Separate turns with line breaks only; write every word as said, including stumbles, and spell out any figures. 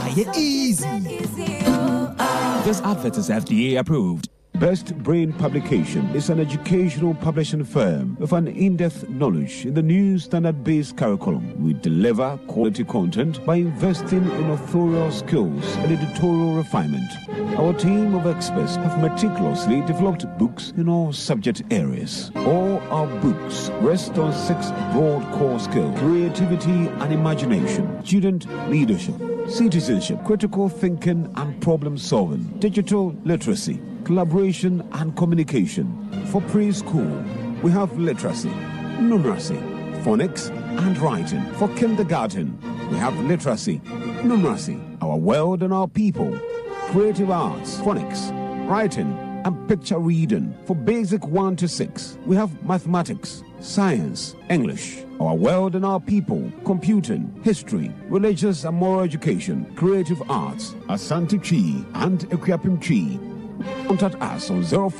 you easy. This advert is F D A approved.
Best Brain Publication is an educational publishing firm with an in-depth knowledge in the new standard-based curriculum. We deliver quality content by investing in authorial skills and editorial refinement. Our team of experts have meticulously developed books in all subject areas. All our books rest on six broad core skills: creativity and imagination, student leadership, citizenship, critical thinking and problem solving, digital literacy, collaboration and communication. For preschool, we have literacy, numeracy, phonics and writing. For kindergarten, we have literacy, numeracy, our world and our people, creative arts, phonics, writing and picture reading. For basic one to six, we have mathematics, science, English, our world and our people, computing, history, religious and moral education, creative arts, Asante Chi and Equiapim Chi. Contact us on zero four